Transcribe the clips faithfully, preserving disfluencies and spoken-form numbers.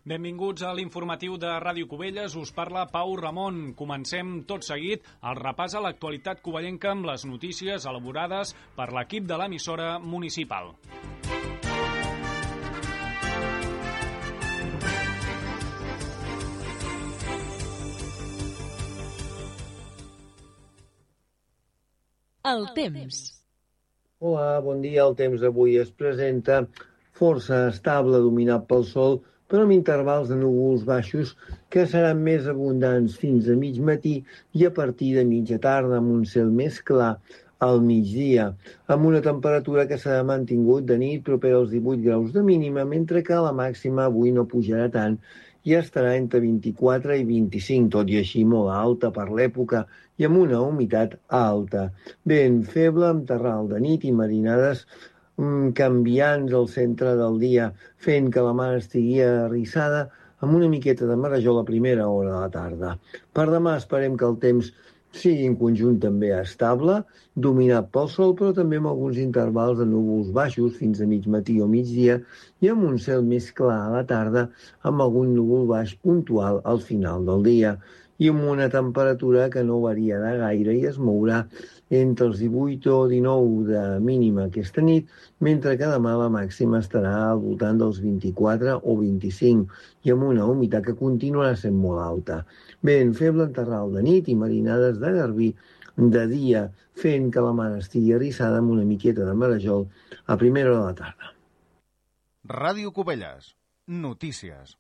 Benvinguts a l'informatiu de Ràdio Cubelles. Us parla Pau Ramon. Comencem tot seguit el repàs a l'actualitat covellenca amb les notícies elaborades per l'equip de l'emissora municipal. El temps. Hola, bon dia. El temps d'avui es presenta força estable, dominat pel sol, però amb intervals de núvols baixos que seran més abundants fins a mig matí i a partir de mitja tarda, amb un cel més clar al migdia, amb una temperatura que s'ha mantingut de nit propera als divuit graus de mínima, mentre que la màxima avui no pujarà tant i estarà entre vint-i-quatre i vint-i-cinc, tot i així molt alta per l'època i amb una humitat alta. Vent feble amb terral de nit i marinades mm, canviants al centre del dia, fent que la mar estigui arrissada amb una miqueta de marejol a primera hora de la tarda. Per demà esperem que el temps sigui en conjunt també estable, dominat pel sol, però també amb alguns intervals de núvols baixos fins a mig matí o migdia i amb un cel més clar a la tarda, amb algun núvol baix puntual al final del dia i amb una temperatura que no variarà gaire i es mourà entre els divuit o dinou de mínima aquesta nit, mentre que demà la màxima estarà al voltant dels vint-i-quatre o vint-i-cinc i amb una humitat que continuarà sent molt alta. Vent feble en terral de nit i marinades de garbí de dia, fent que la mar estigui arrissada amb una miqueta de marejol a primera hora de la tarda. Ràdio Cubelles. Notícies.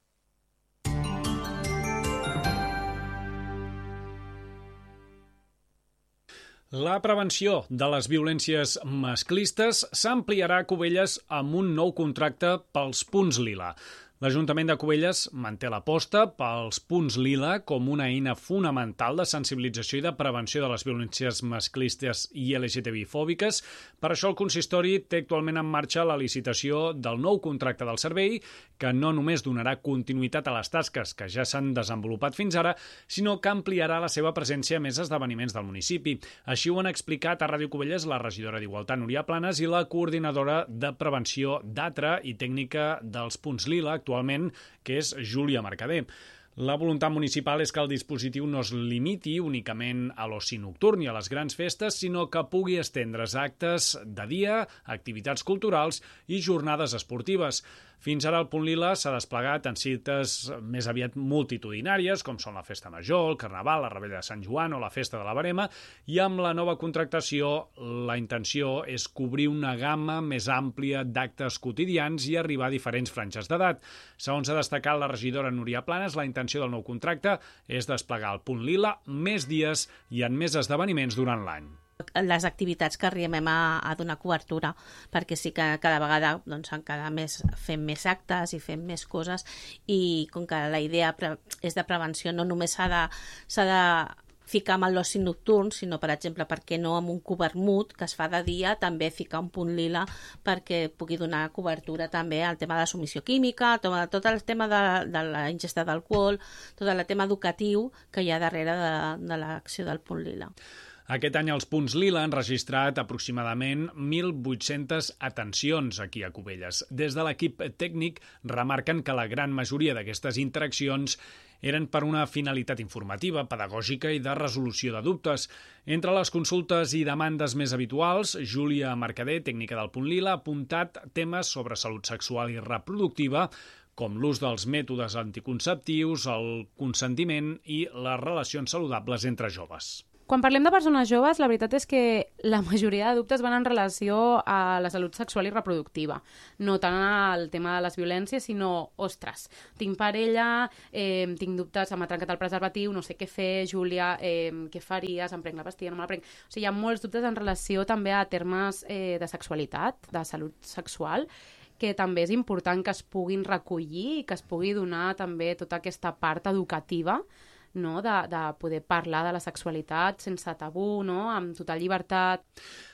La prevenció de les violències masclistes s'ampliarà a Cubelles amb un nou contracte pels punts lila. L'Ajuntament de Cubelles manté l'aposta pels punts lila com una eina fonamental de sensibilització i de prevenció de les violències masclistes i L G T B-fòbiques. Per això el consistori té actualment en marxa la licitació del nou contracte del servei, que no només donarà continuïtat a les tasques que ja s'han desenvolupat fins ara, sinó que ampliarà la seva presència a més esdeveniments del municipi. Així ho han explicat a Ràdio Cubelles la regidora d'Igualtat, Núria Planes, i la coordinadora de prevenció d'A T R A i tècnica dels punts lila, actualment, que és Júlia Mercader. La voluntat municipal és que el dispositiu no es limiti únicament a l'oci nocturn i a les grans festes, sinó que pugui estendre's a actes de dia, activitats culturals i jornades esportives. Fins ara el Punt Lila s'ha desplegat en cites més aviat multitudinàries, com són la Festa Major, el Carnaval, la Rebella de Sant Joan o la Festa de la Verema, i amb la nova contractació la intenció és cobrir una gamma més àmplia d'actes quotidians i arribar a diferents franges d'edat. Segons ha destacat la regidora Núria Planes, la intenció del nou contracte és desplegar el Punt Lila més dies i en més esdeveniments durant l'any. Les activitats que arribem a, a donar cobertura, perquè sí que cada vegada doncs, cada mes fem més actes i fem més coses, i com que la idea és de prevenció, no només s'ha de, s'ha de ficar amb l'oci nocturn, sinó, per exemple, per què no amb un covermut que es fa de dia, també ficar un punt lila perquè pugui donar cobertura també al tema de la submissió química, tot el tema de, de la ingesta d'alcohol, tot el tema educatiu que hi ha darrere de, de l'acció del punt lila. Aquest any els punts lila han registrat aproximadament mil vuit-centes atencions aquí a Cubelles. Des de l'equip tècnic remarquen que la gran majoria d'aquestes interaccions eren per una finalitat informativa, pedagògica i de resolució de dubtes. Entre les consultes i demandes més habituals, Júlia Mercader, tècnica del Punt Lila, ha apuntat temes sobre salut sexual i reproductiva, com l'ús dels mètodes anticonceptius, el consentiment i les relacions saludables entre joves. Quan parlem de persones joves, la veritat és que la majoria de dubtes van en relació a la salut sexual i reproductiva. No tant al tema de les violències, sinó, ostres, tinc parella, eh, tinc dubtes, m'ha trencat el preservatiu, no sé què fer, Júlia, eh, què faries, em prenc la pastilla, no me la prenc... O sigui, hi ha molts dubtes en relació també a termes eh, de sexualitat, de salut sexual, que també és important que es puguin recollir i que es pugui donar també tota aquesta part educativa, no? de, de poder parlar de la sexualitat sense tabú, no? Amb total llibertat.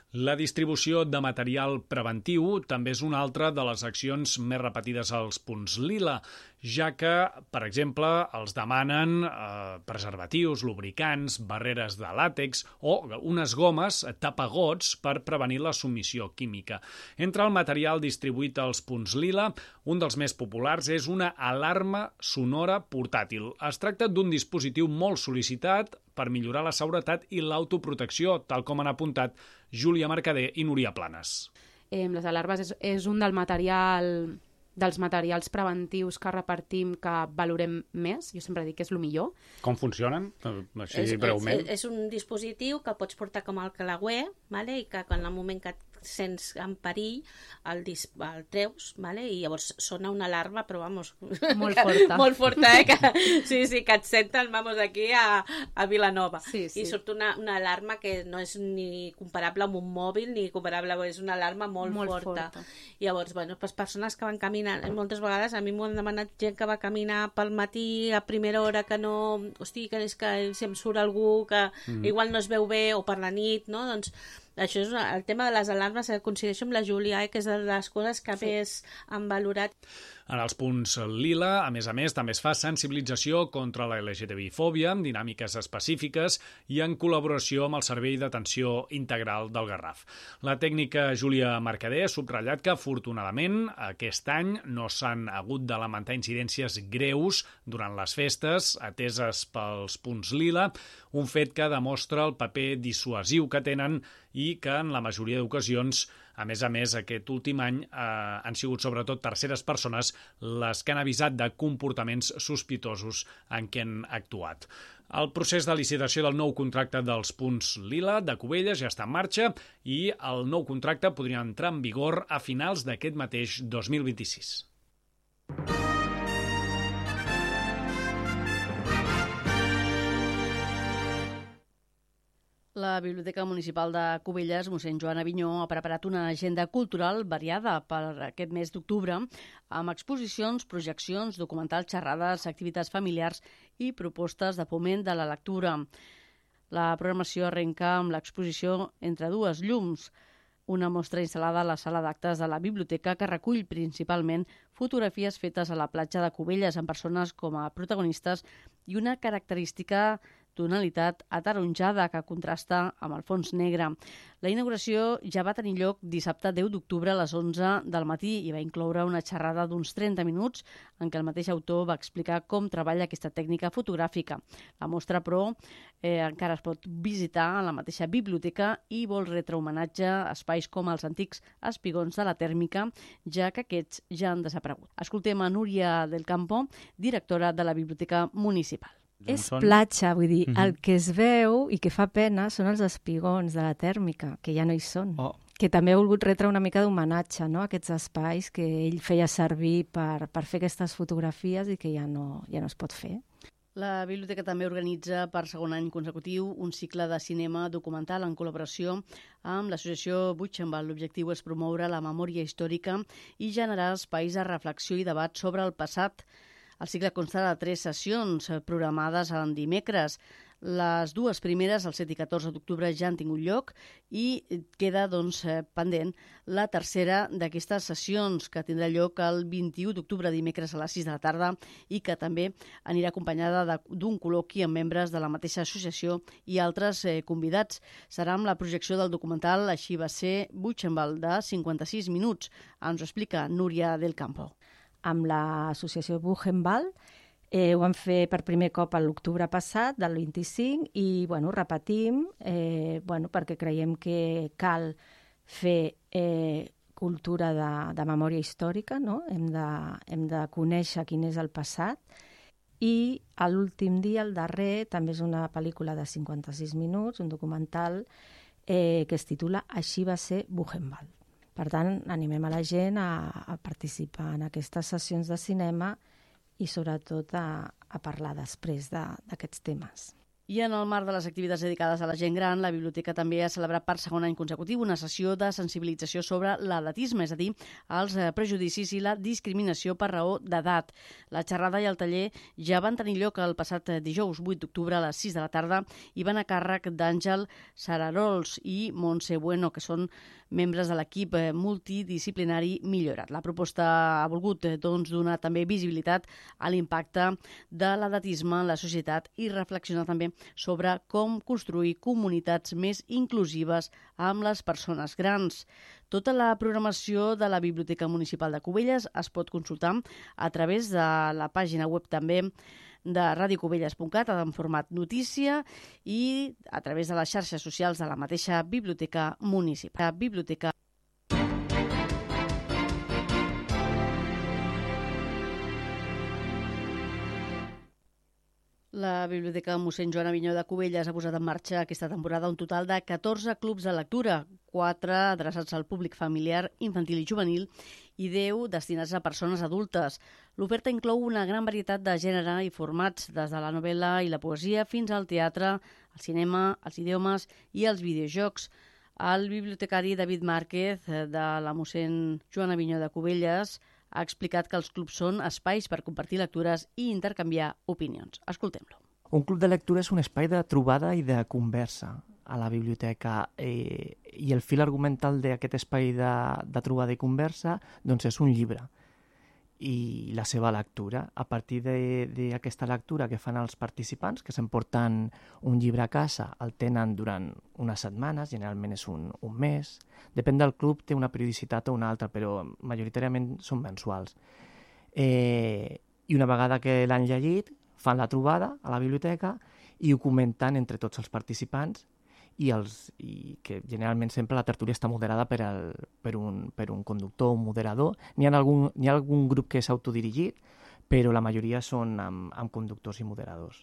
La distribució de material preventiu també és una altra de les accions més repetides als punts lila, ja que, per exemple, els demanen eh, preservatius, lubricants, barreres de làtex o unes gomes tapagots per prevenir la submissió química. Entre el material distribuït als punts lila, un dels més populars és una alarma sonora portàtil. Es tracta d'un dispositiu molt sol·licitat per millorar la seguretat i l'autoprotecció, tal com han apuntat Júlia Mercader i Núria Planes. Eh, les alarmes és, és un del material, dels materials preventius que repartim que valorem més. Jo sempre dic que és el millor. Com funcionen? Així és, breument. És, és un dispositiu que pots portar com el calagüer, vale? I que en el moment que et sents en perill el, dis, el treus, vale? I llavors sona una alarma, però vamos, molt que, forta, molt forta eh? que, sí, sí, que et senten vamos, aquí a, a Vilanova, sí, sí. I surt una, una alarma que no és ni comparable amb un mòbil ni comparable, és una alarma molt, molt forta. forta I llavors, bueno, pues persones que van caminant, moltes vegades a mi m'ho han demanat gent que va caminar pel matí a primera hora, que no, hosti, que és que si em surt algú que mm. igual no es veu bé, o per la nit, no? Doncs això és el tema de les alarmes, coincideixo amb la Júlia, eh, que és de les coses que sí. més han valorat. En els punts lila, a més a més, també es fa sensibilització contra la L G T B I fòbia, amb dinàmiques específiques i en col·laboració amb el Servei d'Atenció Integral del Garraf. La tècnica Júlia Mercader ha subratllat que, afortunadament, aquest any no s'han hagut de lamentar incidències greus durant les festes ateses pels punts lila, un fet que demostra el paper dissuasiu que tenen i que, en la majoria d'ocasions, a més a més, aquest últim any eh, han sigut sobretot terceres persones les que han avisat de comportaments sospitosos en què han actuat. El procés de licitació del nou contracte dels punts lila de Cubelles ja està en marxa i el nou contracte podria entrar en vigor a finals d'aquest mateix dos mil vint-i-sis. La Biblioteca Municipal de Cubelles, mossèn Joan Avinyó, ha preparat una agenda cultural variada per aquest mes d'octubre amb exposicions, projeccions, documentals, xerrades, activitats familiars i propostes de foment de la lectura. La programació arrenca amb l'exposició Entre dues llums, una mostra instal·lada a la sala d'actes de la biblioteca que recull principalment fotografies fetes a la platja de Cubelles amb persones com a protagonistes i una característica tonalitat ataronjada que contrasta amb el fons negre. La inauguració ja va tenir lloc dissabte deu d'octubre a les onze del matí i va incloure una xerrada d'uns trenta minuts en què el mateix autor va explicar com treballa aquesta tècnica fotogràfica. La mostra, però, eh, encara es pot visitar a la mateixa biblioteca i vol retre homenatge a espais com els antics espigons de la tèrmica, ja que aquests ja han desaparegut. Escoltem a Núria del Campo, directora de la Biblioteca Municipal. És platja, vull dir, Mm-hmm. el que es veu i que fa pena són els espigons de la tèrmica, que ja no hi són. Oh. Que també ha volgut retre una mica d'homenatge, no?, a aquests espais que ell feia servir per, per fer aquestes fotografies i que ja no, ja no es pot fer. La biblioteca també organitza per segon any consecutiu un cicle de cinema documental en col·laboració amb l'associació Buchenwald. L'objectiu és promoure la memòria històrica i generar espais de reflexió i debat sobre el passat. El cicle consta de tres sessions programades en dimecres. Les dues primeres, el set i catorze d'octubre, ja han tingut lloc i queda doncs, pendent la tercera d'aquestes sessions, que tindrà lloc el vint-i-u d'octubre, dimecres a les sis de la tarda, i que també anirà acompanyada d'un col·loqui amb membres de la mateixa associació i altres eh, convidats. Serà amb la projecció del documental Així va ser Buchenwald, de cinquanta-sis minuts. Ens ho explica Núria del Campo. Amb l'associació Buchenwald eh, ho vam fer per primer cop a l'octubre passat, del vint-i-cinc, i bueno, repetim eh, bueno, perquè creiem que cal fer eh, cultura de, de memòria històrica, no? Hem de, hem de conèixer quin és el passat. I l'últim dia, el darrer, també és una pel·lícula de cinquanta-sis minuts, un documental eh, que es titula Així va ser Buchenwald. Per tant, animem a la gent a, a participar en aquestes sessions de cinema i sobretot a, a parlar després d'aquests temes. I en el marc de les activitats dedicades a la gent gran, la biblioteca també ha celebrat per segon any consecutiu una sessió de sensibilització sobre l'edatisme, és a dir, els prejudicis i la discriminació per raó d'edat. La xerrada i el taller ja van tenir lloc el passat dijous vuit d'octubre a les sis de la tarda i van a càrrec d'Àngel Sararols i Montse Bueno, que són membres de l'equip multidisciplinari Millorat. La proposta ha volgut doncs, donar també visibilitat a l'impacte de l'edatisme en la societat i reflexionar també sobre com construir comunitats més inclusives amb les persones grans. Tota la programació de la Biblioteca Municipal de Cubelles es pot consultar a través de la pàgina web també de radio cubelles punt cat en format notícia i a través de les xarxes socials de la mateixa Biblioteca Municipal. Biblioteca La Biblioteca mossèn Joan Avinyó de Cubelles ha posat en marxa aquesta temporada un total de catorze clubs de lectura, quatre adreçats al públic familiar, infantil i juvenil i deu destinats a persones adultes. L'oferta inclou una gran varietat de gènere i formats, des de la novel·la i la poesia fins al teatre, el cinema, els idiomes i els videojocs. El bibliotecari David Márquez, de la mossèn Joan Avinyó de Cubelles, ha explicat que els clubs són espais per compartir lectures i intercanviar opinions. Escoltem-lo. Un club de lectura és un espai de trobada i de conversa a la biblioteca eh, i el fil argumental d'aquest espai de, de trobada i conversa doncs és un llibre i la seva lectura. A partir d'aquesta lectura que fan els participants, que s'emporten un llibre a casa, el tenen durant unes setmanes, generalment és un, un mes. Depèn del club, té una periodicitat o una altra, però majoritàriament són mensuals. Eh, I una vegada que l'han llegit, fan la trobada a la biblioteca i ho comenten entre tots els participants i, els, i que generalment sempre la tertúlia està moderada per, el, per, un, per un conductor, un moderador. N'hi ha algun, n'hi ha algun grup que és autodirigit, però la majoria són amb, amb conductors i moderadors.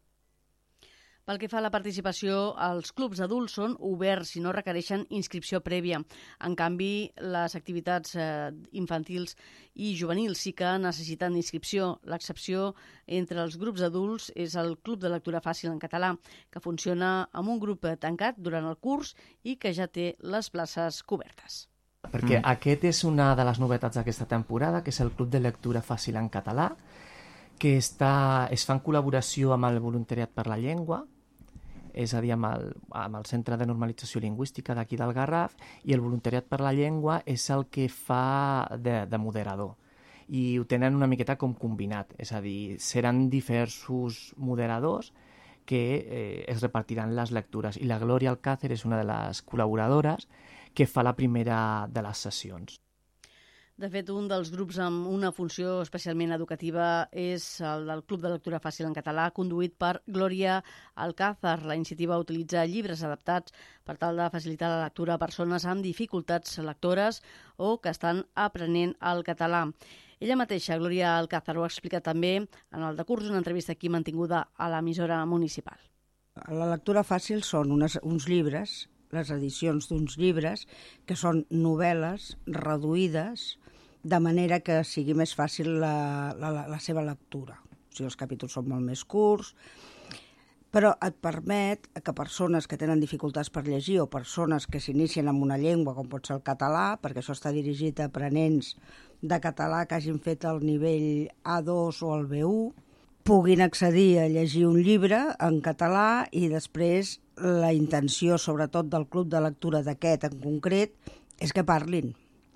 Pel que fa a la participació, els clubs adults són oberts i no requereixen inscripció prèvia. En canvi, les activitats eh, infantils i juvenils sí que necessiten inscripció. L'excepció entre els grups adults és el Club de Lectura Fàcil en català, que funciona amb un grup tancat durant el curs i que ja té les places cobertes. Perquè mm. aquest és una de les novetats d'aquesta temporada, que és el Club de Lectura Fàcil en català, que està, es fa en col·laboració amb el Voluntariat per la Llengua, és a dir, amb el, amb el Centre de Normalització Lingüística d'aquí del Garraf, i el Voluntariat per la Llengua és el que fa de, de moderador. I ho tenen una miqueta com combinat, és a dir, seran diversos moderadors que eh, es repartiran les lectures. I la Glòria Alcácer és una de les col·laboradores que fa la primera de les sessions. De fet, un dels grups amb una funció especialment educativa és el del Club de Lectura Fàcil en català, conduït per Glòria Alcázar. La iniciativa utilitza llibres adaptats per tal de facilitar la lectura a persones amb dificultats lectores o que estan aprenent el català. Ella mateixa, Glòria Alcázar, ho ha explicat també en el decurs d'una entrevista aquí mantinguda a l'emissora municipal. La lectura fàcil són unes, uns llibres, les edicions d'uns llibres, que són novel·les reduïdes de manera que sigui més fàcil la, la, la seva lectura. O sigui, els capítols són molt més curts, però et permet que persones que tenen dificultats per llegir o persones que s'inicien amb una llengua, com pot ser el català, perquè això està dirigit a aprenents de català que hagin fet el nivell A dos o el B u, puguin accedir a llegir un llibre en català i després la intenció, sobretot del club de lectura d'aquest en concret, és que parlin,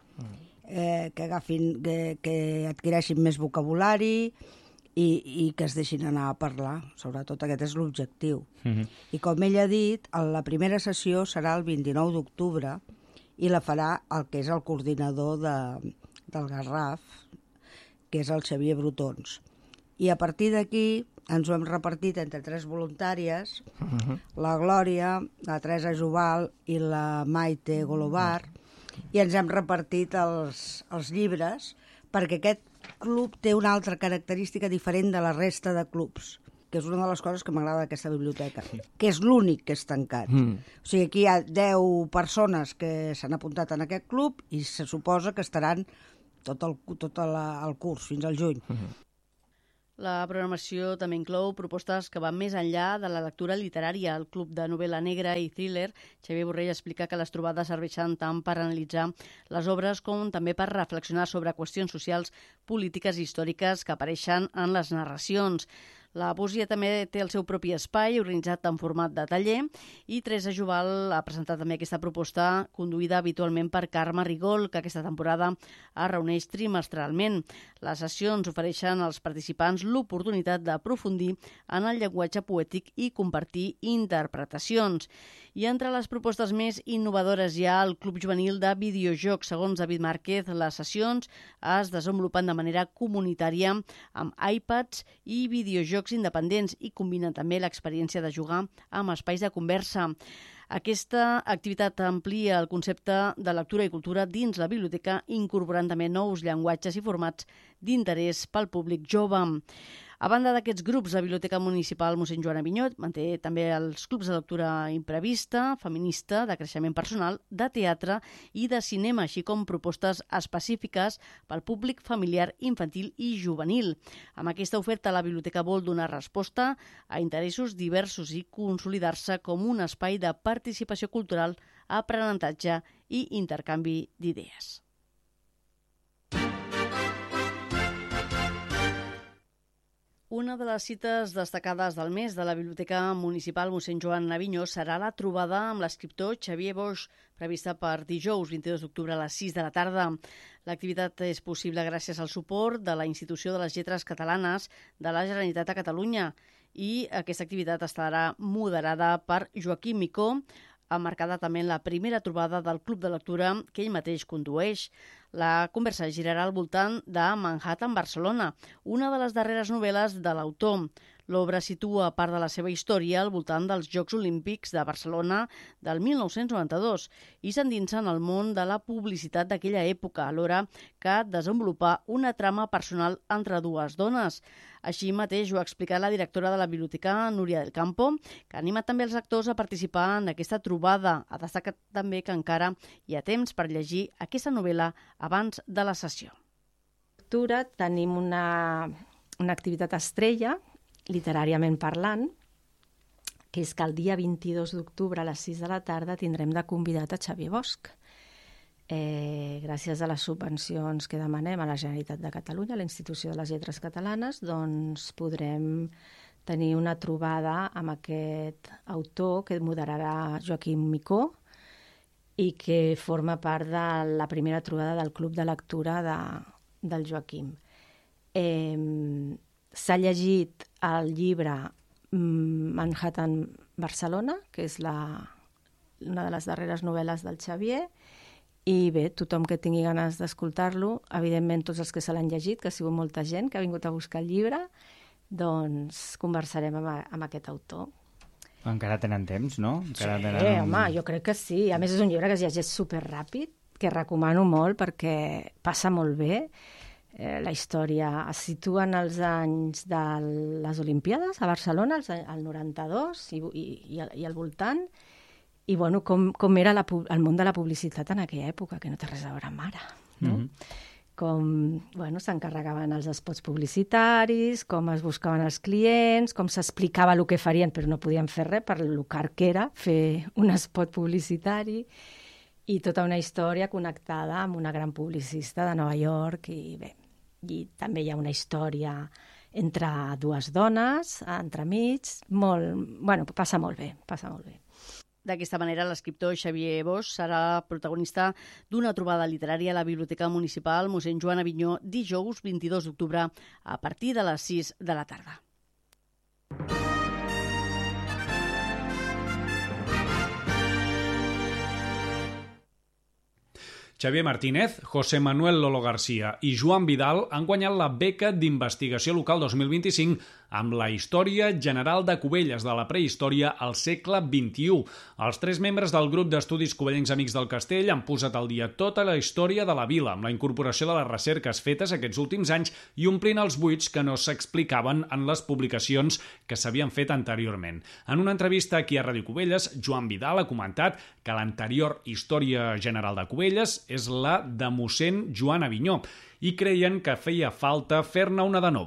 eh, que agafin, que, que adquireixin més vocabulari i, i que es deixin anar a parlar. Sobretot aquest és l'objectiu. Mm-hmm. I com ell ha dit, la primera sessió serà el vint-i-nou d'octubre i la farà el que és el coordinador de, del Garraf, que és el Xavier Brutons. I a partir d'aquí ens ho hem repartit entre tres voluntàries, uh-huh. la Glòria, la Teresa Jubal i la Maite Golobar, i ens hem repartit els, els llibres perquè aquest club té una altra característica diferent de la resta de clubs, que és una de les coses que m'agrada d'aquesta biblioteca, que és l'únic que és tancat. Mm. O sigui, aquí hi ha deu persones que s'han apuntat en aquest club i se suposa que estaran tot el, tot el, el curs, fins al juny. Mm-hmm. La programació també inclou propostes que van més enllà de la lectura literària. El Club de Novel·la Negra i Thriller, Xavier Borrell, explica que les trobades serveixen tant per analitzar les obres com també per reflexionar sobre qüestions socials, polítiques i històriques que apareixen en les narracions. La poesia també té el seu propi espai, organitzat en format de taller, i Teresa Jubal ha presentat també aquesta proposta conduïda habitualment per Carme Rigol, que aquesta temporada es reuneix trimestralment. Les sessions ofereixen als participants l'oportunitat d'aprofundir en el llenguatge poètic i compartir interpretacions. I entre les propostes més innovadores hi ha el Club Juvenil de Videojocs. Segons David Márquez, les sessions es desenvolupen de manera comunitària amb iPads i videojocs independents i combinen també l'experiència de jugar amb espais de conversa. Aquesta activitat amplia el concepte de lectura i cultura dins la biblioteca, incorporant també nous llenguatges i formats d'interès pel públic jove. A banda d'aquests grups, la Biblioteca Municipal mossèn Joan Avinyó manté també els clubs de lectura imprevista, feminista, de creixement personal, de teatre i de cinema, així com propostes específiques pel públic familiar, infantil i juvenil. Amb aquesta oferta, la biblioteca vol donar resposta a interessos diversos i consolidar-se com un espai de participació cultural, aprenentatge i intercanvi d'idees. Una de les cites destacades del mes de la Biblioteca Municipal mossèn Joan Avinyó serà la trobada amb l'escriptor Xavier Boix, prevista per dijous vint-i-dos d'octubre a les sis de la tarda. L'activitat és possible gràcies al suport de la Institució de les Lletres Catalanes de la Generalitat de Catalunya i aquesta activitat estarà moderada per Joaquim Micó, emmarcada també en la primera trobada del Club de Lectura que ell mateix condueix. La conversa girarà al voltant de Manhattan, Barcelona, una de les darreres novel·les de l'autor. L'obra situa part de la seva història al voltant dels Jocs Olímpics de Barcelona del mil nou-cents noranta-dos i s'endinsa en el món de la publicitat d'aquella època, alhora que desenvolupar una trama personal entre dues dones. Així mateix ho ha explicat la directora de la biblioteca, Núria del Campo, que anima també els actors a participar en aquesta trobada. Ha destacat també que encara hi ha temps per llegir aquesta novel·la abans de la sessió. Tenim una, una activitat estrella, literàriament parlant, que és que el dia vint-i-dos d'octubre a les sis de la tarda tindrem de convidat a Xavier Bosch. Eh, gràcies a les subvencions que demanem a la Generalitat de Catalunya, a la Institució de les Lletres Catalanes, doncs podrem tenir una trobada amb aquest autor que moderarà Joaquim Micó i que forma part de la primera trobada del Club de Lectura de, del Joaquim. Eh, S'ha llegit el llibre Manhattan, Barcelona, que és la, una de les darreres novel·les del Xavier, i bé, tothom que tingui ganes d'escoltar-lo, evidentment tots els que se l'han llegit, que ha sigut molta gent que ha vingut a buscar el llibre, doncs conversarem amb, amb aquest autor. Encara tenen temps, no? Encara sí, tenen... home, jo crec que sí. A més, és un llibre que es llegeix superràpid, que recomano molt perquè passa molt bé. Eh, la història es situa en els anys de les Olimpíades a Barcelona, el noranta-dos i, i, i al voltant, i bueno, com, com era la, el món de la publicitat en aquella època, que no té res a veure amb ara, no? Mm-hmm. Com bueno, s'encarregaven els spots publicitaris, com es buscaven els clients, com s'explicava el que farien, però no podien fer res per lo car que era fer un spot publicitari, i tota una història connectada amb una gran publicista de Nova York, i bé, i també hi ha una història entre dues dones, entremig, molt, bueno, passa molt bé, passa molt bé. D'aquesta manera, l'escriptor Xavier Bosch serà protagonista d'una trobada literària a la Biblioteca Municipal mossèn Joan Avinyó dijous vint-i-dos d'octubre a partir de les sis de la tarda. Xavier Martínez, José Manuel Lolo García i Joan Vidal han guanyat la beca d'investigació local dos mil vint-i-cinc amb la història general de Cubelles de la prehistòria al segle vint-i-u. Els tres membres del grup d'estudis Covellencs Amics del Castell han posat al dia tota la història de la vila, amb la incorporació de les recerques fetes aquests últims anys i omplint els buits que no s'explicaven en les publicacions que s'havien fet anteriorment. En una entrevista aquí a Ràdio Cubelles, Joan Vidal ha comentat que l'anterior història general de Cubelles és la de mossèn Joan Avinyó i creien que feia falta fer-ne una de nova.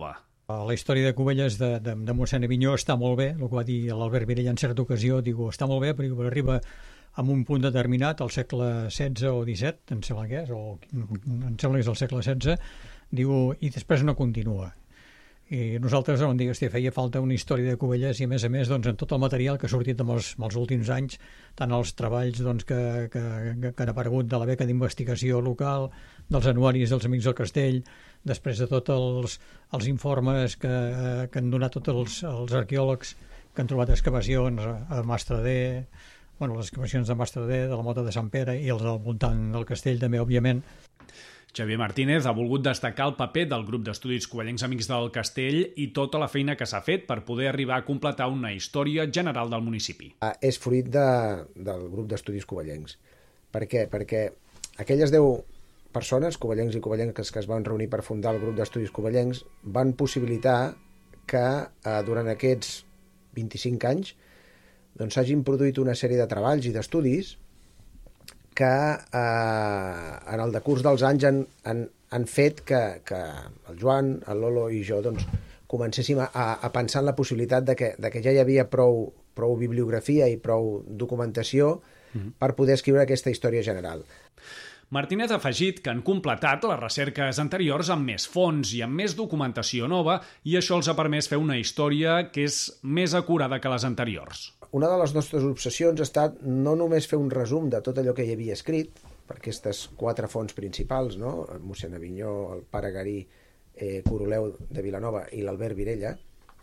La història de Cubelles de, de, de mossèn Avinyó està molt bé, el que va dir l'Albert Virella en certa ocasió, diu, està molt bé, però arriba a un punt determinat, al segle setze o disset, em sembla que és, o em sembla que és el segle setze, diu, i després no continua. I nosaltres vam dir que feia falta una història de Cubelles i, a més a més, doncs, en tot el material que ha sortit en els, en els últims anys, tant els treballs doncs, que, que, que han aparegut de la beca d'investigació local, dels anuaris dels Amics del Castell, després de tots els, els informes que, que han donat tots els, els arqueòlegs que han trobat excavacions a Mastradé, bueno, les excavacions de Mastradé, de la Mota de Sant Pere i els del voltant del castell també, òbviament. Xavier Martínez ha volgut destacar el paper del grup d'estudis covellencs Amics del Castell i tota la feina que s'ha fet per poder arribar a completar una història general del municipi. És fruit de, del grup d'estudis covellencs. Per què? Perquè aquelles deu persones, covellencs i covellenques, que es van reunir per fundar el grup d'estudis covellencs, van possibilitar que eh, durant aquests vint-i-cinc anys doncs, s'hagin produït una sèrie de treballs i d'estudis que eh, en el decurs dels anys han, han, han fet que, que el Joan, el Lolo i jo doncs, comencéssim a, a pensar en la possibilitat de que, de que ja hi havia prou, prou bibliografia i prou documentació mm-hmm. per poder escriure aquesta història general. Martínez ha afegit que han completat les recerques anteriors amb més fons i amb més documentació nova i això els ha permès fer una història que és més acurada que les anteriors. Una de les nostres obsessions ha estat no només fer un resum de tot allò que hi havia escrit, per aquestes quatre fonts principals, no? El mossèn Avinyó, el pare Garí, eh, Coroleu de Vilanova i l'Albert Virella,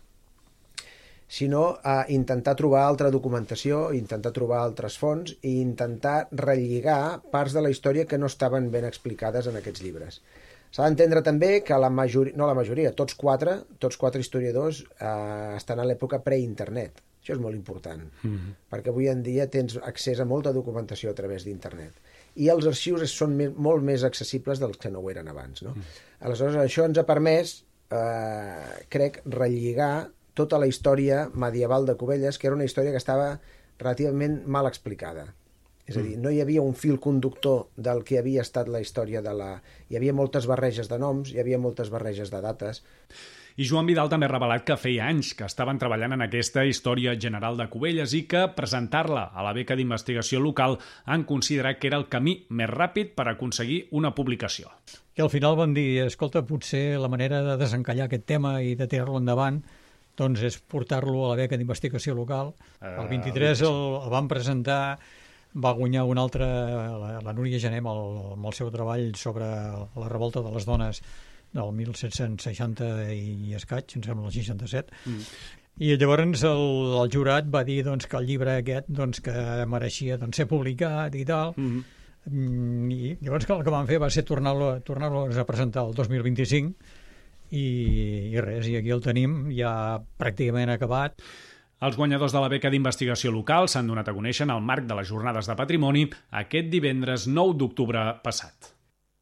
sinó a intentar trobar altra documentació, intentar trobar altres fonts i intentar relligar parts de la història que no estaven ben explicades en aquests llibres. S'ha d'entendre també que la majoria, no la majoria, tots quatre, tots quatre historiadors eh, estan a l'època pre-internet. Això és molt important, mm-hmm. perquè avui en dia tens accés a molta documentació a través d'internet. I els arxius són me- molt més accessibles dels que no ho eren abans. No? Mm. Aleshores, això ens ha permès, eh, crec, relligar tota la història medieval de Cubelles, que era una història que estava relativament mal explicada. És a dir, no hi havia un fil conductor del que havia estat la història de la... Hi havia moltes barreges de noms, hi havia moltes barreges de dates. I Joan Vidal també ha revelat que feia anys que estaven treballant en aquesta història general de Cubelles i que presentar-la a la beca d'investigació local han considerat que era el camí més ràpid per aconseguir una publicació. I al final van dir, escolta, potser la manera de desencallar aquest tema i de tirar-lo endavant doncs és portar-lo a la beca d'investigació local. El vint-i-tres el, el van presentar, va guanyar un altre, la, la Núria Gené, amb el, amb el seu treball sobre la revolta de les dones del mil set-cents seixanta i escaig, em sembla el seixanta-set. Mm. I llavors el, el jurat va dir doncs, que el llibre aquest doncs, que mereixia doncs, ser publicat i tal. Mm-hmm. I llavors el que van fer va ser tornar-lo tornar-lo a presentar el dos mil vint-i-cinc i, i res, i aquí el tenim ja pràcticament acabat. Els guanyadors de la beca d'investigació local s'han donat a conèixer en el marc de les Jornades de Patrimoni aquest divendres nou d'octubre passat.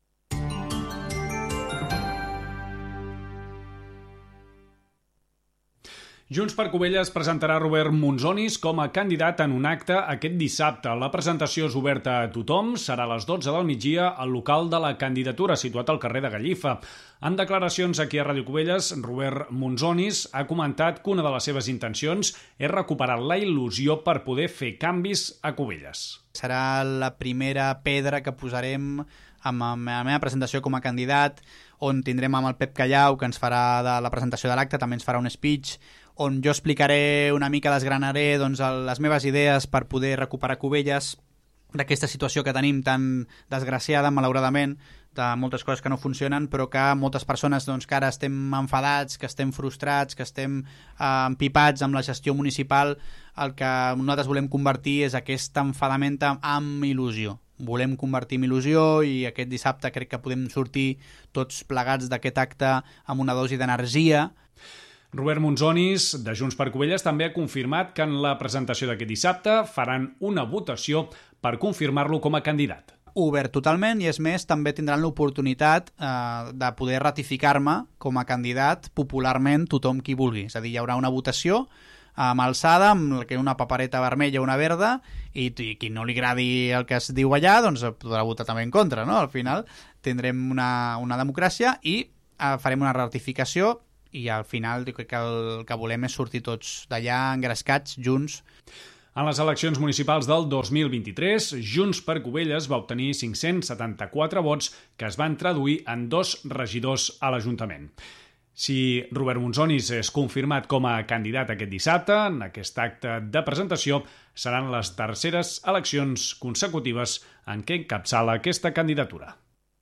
Junts per Cubelles presentarà Robert Monzonis com a candidat en un acte aquest dissabte. La presentació és oberta a tothom, serà a les dotze del migdia al local de la candidatura, situat al carrer de Gallifa. En declaracions aquí a Ràdio Cubelles, Robert Monzonis ha comentat que una de les seves intencions és recuperar la il·lusió per poder fer canvis a Cubelles. Serà la primera pedra que posarem amb la meva presentació com a candidat, on tindrem amb el Pep Callau, que ens farà de la presentació de l'acte, també ens farà un speech, on jo explicaré una mica, desgranaré doncs, les meves idees per poder recuperar Cubelles d'aquesta situació que tenim tan desgraciada, malauradament, de moltes coses que no funcionen, però que moltes persones doncs, que ara estem enfadats, que estem frustrats, que estem eh, empipats amb la gestió municipal, el que nosaltres volem convertir és aquest enfadament amb il·lusió. Volem convertir en il·lusió i aquest dissabte crec que podem sortir tots plegats d'aquest acte amb una dosi d'energia. Robert Monzonis, de Junts per Cubelles, també ha confirmat que en la presentació d'aquest dissabte faran una votació per confirmar-lo com a candidat. Obert totalment, i és més, també tindran l'oportunitat eh, de poder ratificar-me com a candidat popularment tothom qui vulgui. És a dir, hi haurà una votació amb alçada, amb una papereta vermella o una verda, i, i qui no li agradi el que es diu allà, doncs podrà votar també en contra, no? Al final tindrem una, una democràcia i eh, farem una ratificació i al final crec que el que volem és sortir tots d'allà engrescats, junts. En les eleccions municipals del dos mil vint-i-tres, Junts per Cubelles va obtenir cinc-cents setanta-quatre vots que es van traduir en dos regidors a l'Ajuntament. Si Robert Monzonis és confirmat com a candidat aquest dissabte, en aquest acte de presentació seran les terceres eleccions consecutives en què encapçala aquesta candidatura.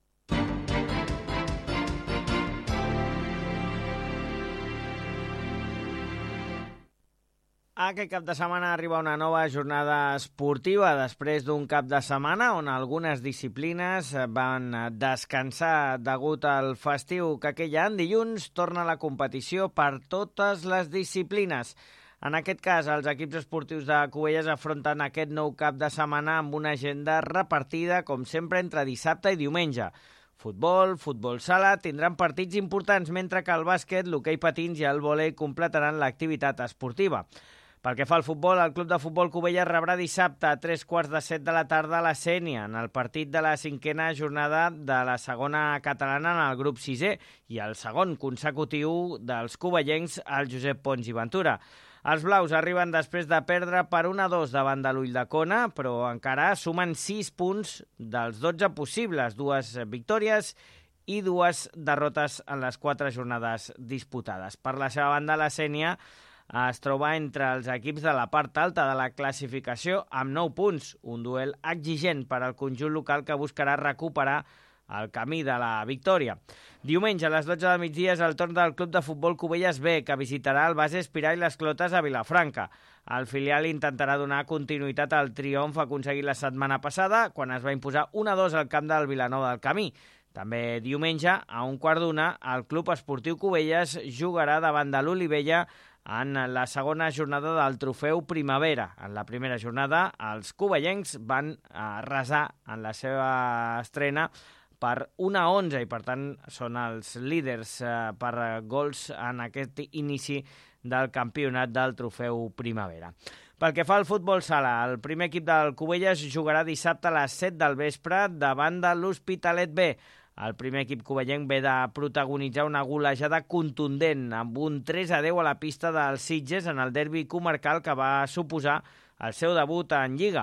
Aquest cap de setmana arriba una nova jornada esportiva després d'un cap de setmana on algunes disciplines van descansar degut al festiu que aquell any. Dilluns torna la competició per totes les disciplines. En aquest cas, els equips esportius de Cubelles afronten aquest nou cap de setmana amb una agenda repartida, com sempre, entre dissabte i diumenge. Futbol, futbol sala, tindran partits importants, mentre que el bàsquet, l'hoquei patins i el vòlei completaran l'activitat esportiva. Pel que fa al futbol, el Club de Futbol Cubelles rebrà dissabte a tres quarts de set de la tarda a la Sénia, en el partit de la cinquena jornada de la segona catalana en el grup sisè i el segon consecutiu dels cubellencs, el Josep Pons i Ventura. Els blaus arriben després de perdre per un a dos davant de l'Ulldecona, però encara sumen sis punts dels dotze possibles, dues victòries i dues derrotes en les quatre jornades disputades. Per la seva banda, la Sénia es troba entre els equips de la part alta de la classificació amb nou punts, un duel exigent per al conjunt local que buscarà recuperar el camí de la victòria. Diumenge a les dotze del migdia és el torn del Club de Futbol Cubelles B, que visitarà el base Espirà i les Clotes a Vilafranca. El filial intentarà donar continuïtat al triomf aconseguit la setmana passada, quan es va imposar un a dos al camp del Vilanova del Camí. També diumenge, a un quart d'una, el Club Esportiu Cubelles jugarà davant de l'Olivella en la segona jornada del Trofeu Primavera. En la primera jornada, els cubellencs van arrasar en la seva estrena per un a onze i, per tant, són els líders per gols en aquest inici del campionat del Trofeu Primavera. Pel que fa al futbol sala, el primer equip del Cubelles jugarà dissabte a les set del vespre davant de l'Hospitalet B. El primer equip cubellenc ve de protagonitzar una golejada contundent amb un tres a deu a la pista dels Sitges en el derbi comarcal que va suposar el seu debut en Lliga.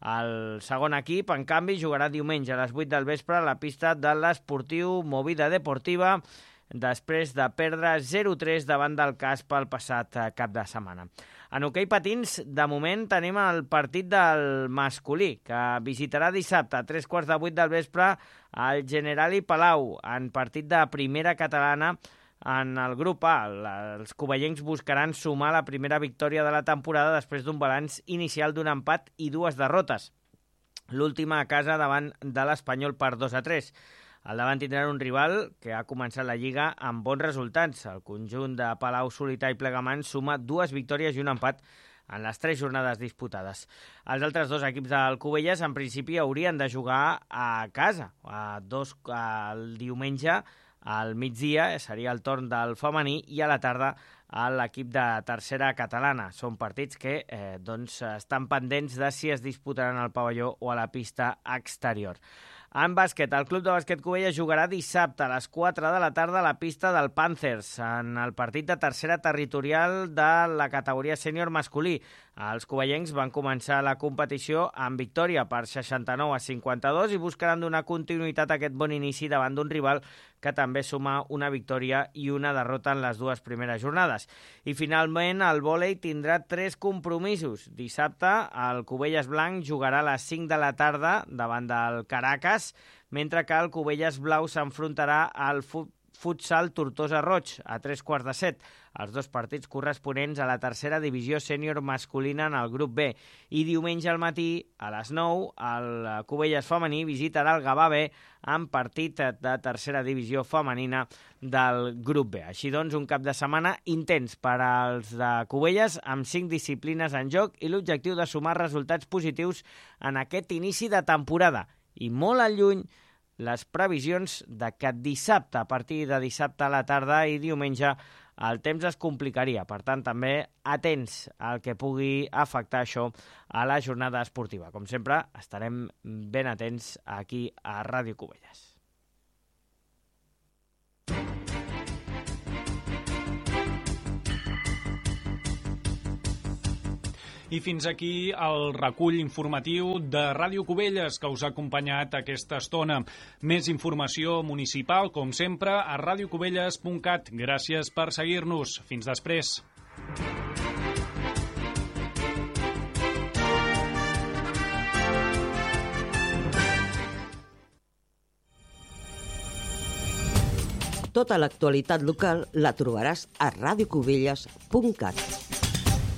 El segon equip, en canvi, jugarà diumenge a les vuit del vespre a la pista de l'Esportiu Movida Deportiva després de perdre zero a tres davant del Casp el passat cap de setmana. En hoquei patins, de moment, tenim el partit del masculí, que visitarà dissabte a tres quarts de vuit del vespre al Generali Palau, en partit de primera catalana en el grup A. Els cubellencs buscaran sumar la primera victòria de la temporada després d'un balanç inicial d'un empat i dues derrotes. L'última a casa davant de l'Espanyol per dos a tres. Al davant tindran un rival que ha començat la Lliga amb bons resultats. El conjunt de Palau, Solità i Plegamans suma dues victòries i un empat en les tres jornades disputades. Els altres dos equips del Cubelles, en principi, haurien de jugar a casa. A dos, el diumenge, al migdia, seria el torn del femení, i a la tarda a l'equip de tercera catalana. Són partits que eh, doncs, estan pendents de si es disputaran al pavelló o a la pista exterior. En bàsquet, el Club de Bàsquet Cubelles jugarà dissabte a les quatre de la tarda a la pista del Panthers, en el partit de tercera territorial de la categoria sènior masculí. Els cubellencs van començar la competició amb victòria per seixanta-nou a cinquanta-dos i buscaran donar continuïtat a aquest bon inici davant d'un rival que també suma una victòria i una derrota en les dues primeres jornades. I finalment, el vòlei tindrà tres compromisos. Dissabte, el Cubelles Blanc jugarà a les cinc de la tarda davant del Caracas, mentre que el Cubelles Blau s'enfrontarà al futsal Tortosa Roig a tres quarts de set. Els dos partits corresponents a la tercera divisió sènior masculina en el grup B. I diumenge al matí, a les nou, el Cubelles femení visitarà el Gavà B en partit de tercera divisió femenina del grup B. Així doncs, un cap de setmana intens per als de Cubelles amb cinc disciplines en joc i l'objectiu de sumar resultats positius en aquest inici de temporada. I molt al lluny les previsions de que dissabte, a partir de dissabte a la tarda i diumenge, el temps es complicaria. Per tant, també atents al que pugui afectar això a la jornada esportiva. Com sempre, estarem ben atents aquí a Ràdio Cubelles. I fins aquí el recull informatiu de Ràdio Cubelles que us ha acompanyat aquesta estona. Més informació municipal, com sempre, a radiocubelles punt cat. Gràcies per seguir-nos. Fins després. Tota l'actualitat local la trobaràs a radiocubelles punt cat.